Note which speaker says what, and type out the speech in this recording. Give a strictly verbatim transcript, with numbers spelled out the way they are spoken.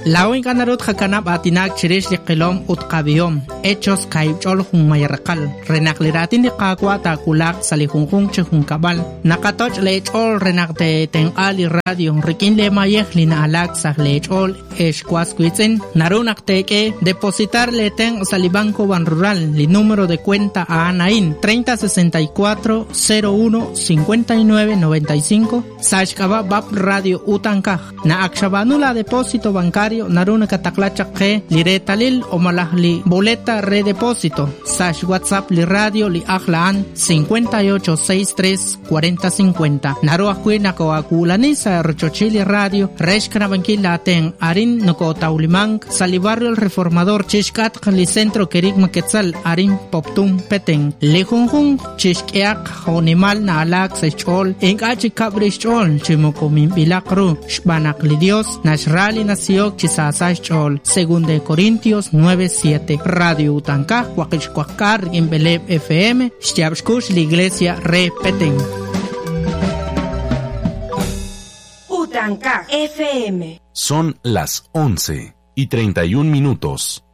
Speaker 1: La oin ganarot hakanab atinak chirish liqilom utqabiom hechos kaibchol hun mayarqal renakliratin de qaqwa takulak salihunjun chehun kabal nakatoch lechol renakte ten ali radio rikin le mayeh lina alak sah lechol eshkwasquitzen narunaqteke depositar le ten salibanco ban rural li número de cuenta a Anain treinta sesenta y cuatro cero uno cincuenta y nueve noventa y cinco sashkaba bab radio utankaj na akshabanula depósito bancario naruna kataklachaqe li retalil o malahli boleta redepósito sash WhatsApp li radio li ahlaan cincuenta y ocho sesenta y tres cuarenta cincuenta naru akwina ko akulani sa rochochili radio reshkana bankila ten arin noko taulimang salibarrio el reformador chishkat li centro kerik maketzal arin poptum peten lejunjun chishkiak honimal na alak sechol en achi kabrichol chimokomin bilakru shbanak li dios nashrali nasiok chisasach chol según de Corintios nueve siete radio utankaj wakishkwakar en Beleb F M shtiabshkush la iglesia repeten
Speaker 2: Utankaj F M.
Speaker 3: Son las once y treinta y un minutos.